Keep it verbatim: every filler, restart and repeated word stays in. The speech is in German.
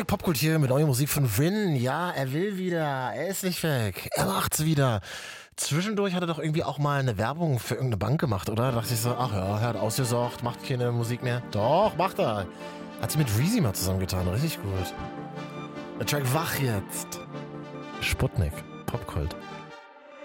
Sputnik Popkult hier mit neuer Musik von Rin. Ja, er will wieder. Er ist nicht weg. Er macht's wieder. Zwischendurch hat er doch irgendwie auch mal eine Werbung für irgendeine Bank gemacht, oder? Da dachte ich so, ach ja, er hat ausgesorgt, macht keine Musik mehr. Doch, macht er. Hat sie mit Reezy mal zusammengetan. Richtig gut. Der Track Wach jetzt. Sputnik Popkult.